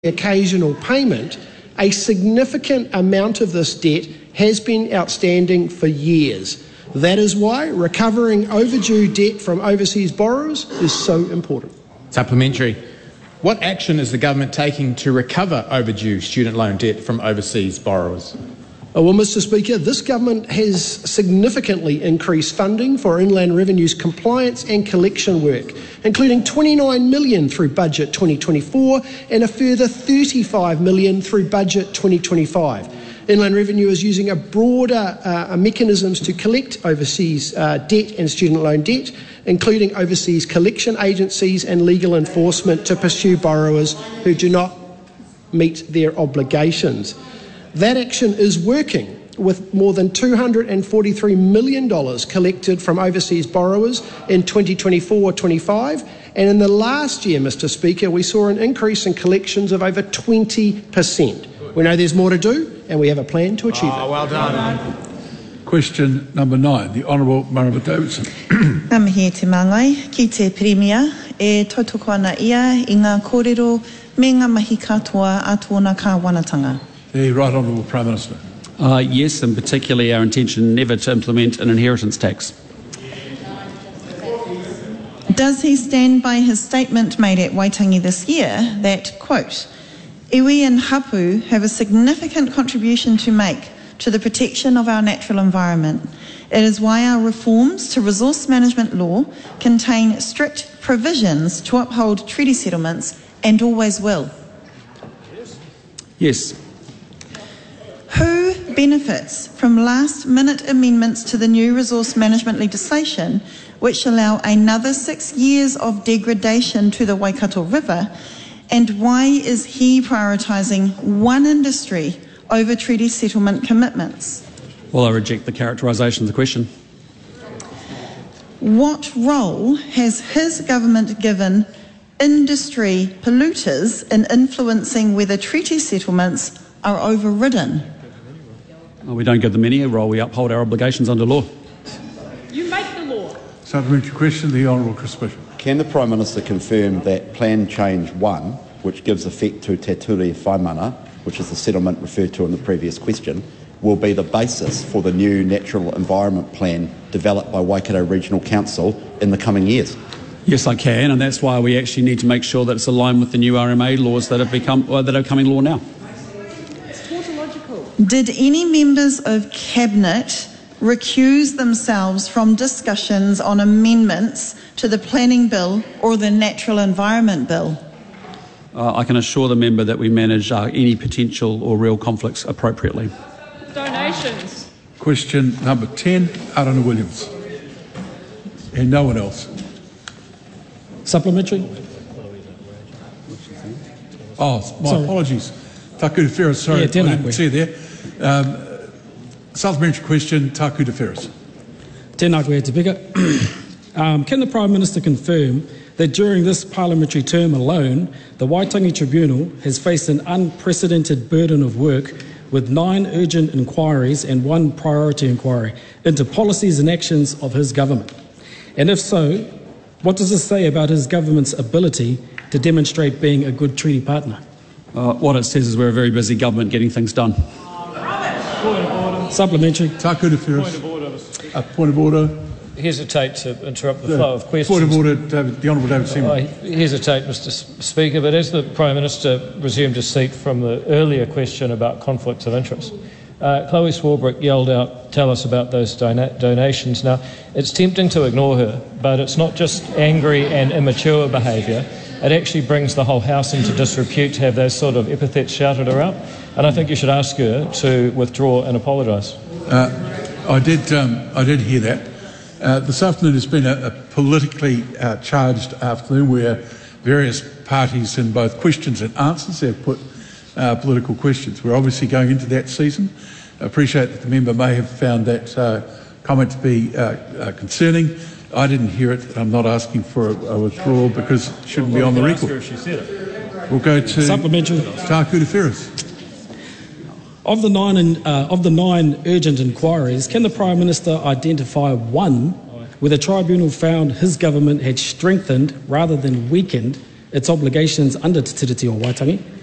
occasional payment, a significant amount of this debt has been outstanding for years. That is why recovering overdue debt from overseas borrowers is so important. Supplementary. What action is the government taking to recover overdue student loan debt from overseas borrowers? Well, Mr Speaker, this government has significantly increased funding for Inland Revenue's compliance and collection work, including $29 million through Budget 2024 and a further $35 million through Budget 2025. Inland Revenue is using a broader mechanisms to collect overseas debt and student loan debt, including overseas collection agencies and legal enforcement to pursue borrowers who do not meet their obligations. That action is working, with more than $243 million collected from overseas borrowers in 2024-25, and in the last year, Mr Speaker, we saw an increase in collections of over 20%. We know there's more to do, and we have a plan to achieve it. Well done. Question number 9, the Honourable Marama Davidson. Ngamihi te mangai, ki te Premier, e tautoko ana ia I ngā kōrero me ngā mahi katoa a tōna kāwanatanga. The Right Honourable Prime Minister. Yes, and particularly our intention never to implement an inheritance tax. Does he stand by his statement made at Waitangi this year that, quote, iwi and hapu have a significant contribution to make to the protection of our natural environment. It is why our reforms to resource management law contain strict provisions to uphold treaty settlements and always will. Yes. Who benefits from last-minute amendments to the new resource management legislation which allow another 6 years of degradation to the Waikato River, and why is he prioritising one industry over treaty settlement commitments? Well, I reject the characterisation of the question. What role has his government given industry polluters in influencing whether treaty settlements are overridden? Well, we don't give them any role. We uphold our obligations under law. You make the law. Supplementary question, the Honourable Chris Bishop. Can the Prime Minister confirm that Plan Change 1, which gives effect to Te Ture Whaimana, which is the settlement referred to in the previous question, will be the basis for the new Natural Environment Plan developed by Waikato Regional Council in the coming years? Yes, I can, and that's why we actually need to make sure that it's aligned with the new RMA laws that are becoming law now. It's tautological. Did any members of Cabinet recuse themselves from discussions on amendments to the Planning Bill or the Natural Environment Bill? I can assure the member that we manage any potential or real conflicts appropriately. Donations. Question number 10, Arana Williams. And no one else. Supplementary? Oh, my apologies. Taku Te Ferris, sorry, I didn't see you there. Supplementary question, Taku Te Ferris. Tēnā koe te pika. Can the Prime Minister confirm that during this parliamentary term alone, the Waitangi Tribunal has faced an unprecedented burden of work with 9 urgent inquiries and 1 priority inquiry into policies and actions of his government? And if so, what does this say about his government's ability to demonstrate being a good treaty partner? What it says is we're a very busy government getting things done. Supplementary. Taku Te Ferris. Point of order. Hesitate to interrupt the flow of questions. Point of order, the Honourable David Seymour. I hesitate, Mr Speaker, but as the Prime Minister resumed his seat from the earlier question about conflicts of interest, Chloe Swarbrick yelled out, tell us about those donations. Now, it's tempting to ignore her, but it's not just angry and immature behaviour. It actually brings the whole House into disrepute to have those sort of epithets shouted around, and I think you should ask her to withdraw and apologise. I did hear that. This afternoon has been a politically charged afternoon where various parties in both questions and answers have put political questions. We're obviously going into that season. I appreciate that the member may have found that comment to be concerning. I didn't hear it. I'm not asking for a withdrawal because it shouldn't be on the record. If she said it. We'll go to Supplementary. Taku Te Ferris. Of the 9 urgent inquiries, can the Prime Minister identify one where the tribunal found his government had strengthened rather than weakened its obligations under Te Tiriti o Waitangi?